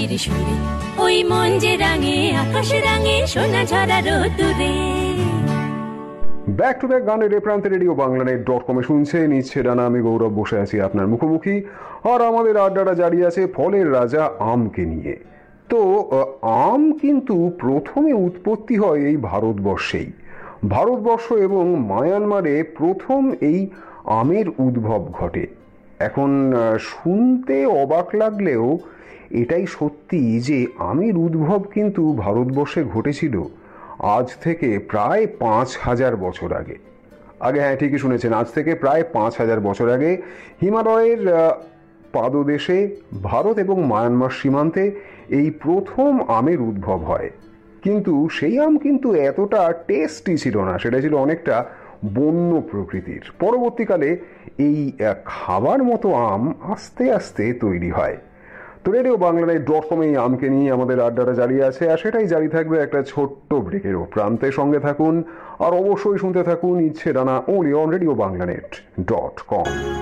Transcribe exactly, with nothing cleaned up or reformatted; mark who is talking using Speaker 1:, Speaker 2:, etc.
Speaker 1: সুরে ওই মন যে রাঙে আকাশ রাঙে সোনা ঝরা রোদুরে।
Speaker 2: ব্যাক টু ব্যাক গানের এ প্রান্তে রেডিও বাংলানেট ডট কমে শুনছেন ইচ্ছে ডানা। আমি গৌরব বসে আছি আপনার মুখোমুখি, আর আমাদের আড্ডাটা জারি আছে ফলের রাজা আমকে নিয়ে। তো আম কিন্তু প্রথমে উৎপত্তি হয় এই ভারতবর্ষেই। ভারতবর্ষ এবং মায়ানমারে প্রথম এই আমের উদ্ভব ঘটে। এখন শুনতে অবাক লাগলেও এটাই সত্যি যে আমের উদ্ভব কিন্তু ভারতবর্ষে ঘটেছিল আজ থেকে প্রায় পাঁচ হাজার বছর আগে। আগে হ্যাঁ, ঠিকই শুনেছেন, আজ থেকে প্রায় পাঁচ হাজার বছর আগে হিমালয়ের পাদদেশে ভারত এবং মায়ানমার সীমান্তে এই প্রথম আমের উদ্ভব হয়। কিন্তু সেই আম কিন্তু এতটা টেস্টি ছিল না, সেটা ছিল অনেকটা বন্য প্রকৃতির। পরবর্তীকালে এই খাবার মতো আম আস্তে আস্তে তৈরি হয়। তো রেডিও বাংলানেট ডট কমে এই আমকে নিয়ে আমাদের আড্ডাটা জারি আছে, আর সেটাই জারি থাকবে একটা ছোট্ট ব্রেকেরও। প্রান্তে সঙ্গে থাকুন আর অবশ্যই শুনতে থাকুন ইচ্ছে ডানা, only on radio বাংলানেট dot com.